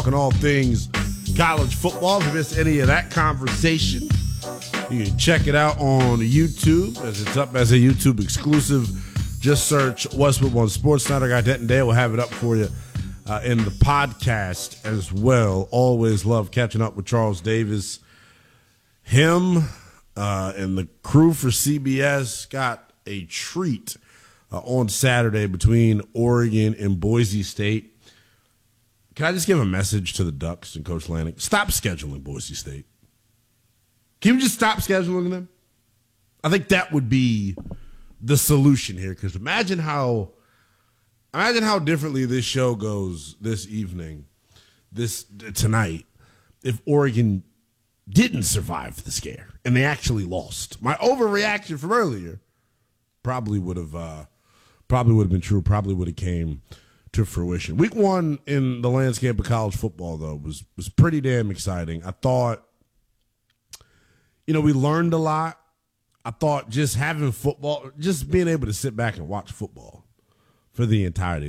and all things college football. If you missed any of that conversation, you can check it out on YouTube as it's up as a YouTube exclusive. Just search Westwood One Sports Night. Our guy Denton Day will have it up for you in the podcast as well. Always love catching up with Charles Davis. Him and the crew for CBS got a treat on Saturday between Oregon and Boise State. Can I just give a message to the Ducks and Coach Lanning? Stop scheduling Boise State. Can we just stop scheduling them? I think that would be the solution here, because imagine how differently this show goes this evening, tonight, if Oregon didn't survive the scare and they actually lost. My overreaction from earlier probably would have been true. Probably would have came to fruition. Week 1 in the landscape of college football, though, was pretty damn exciting. I thought, we learned a lot. I thought just having football, just being able to sit back and watch football for the entirety